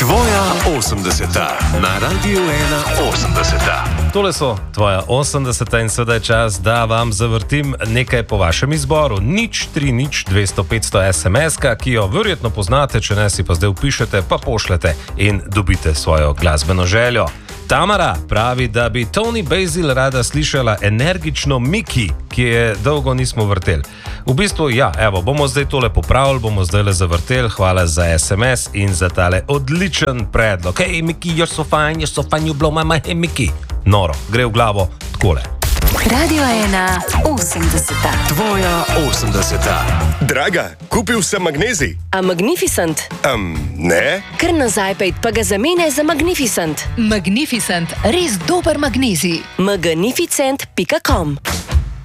Tvoja 80-ta na Radiu 81. Tole so tvoja 80-ta in sedaj je čas, da vam zavrtim nekaj po vašem izboru. 030-200-500 SMS-ka, ki jo verjetno poznate, če ne si pa zdaj upišete, pa pošljete in dobite svojo glasbeno željo. Tamara pravi, da bi Toni Basil rada slišala energično Miki, ki je dolgo nismo vrteli. V bistvu, ja, evo, bomo zdaj tole popravili, bomo zdaj le zavrteli. Hvala za SMS in za tale odličen predlog. Hey, Miki, you're so fine, you blow my mind, hey, Miki. Noro, gre v glavo takole. Radio 1 80-ta. Tvoja 80-ta. Draga, kupil sem magnezij. A Magnificent? Ne. Kar nazaj pejt, pa ga zamene za Magnificent. Magnificent, res dober magnezij. Magnificent.com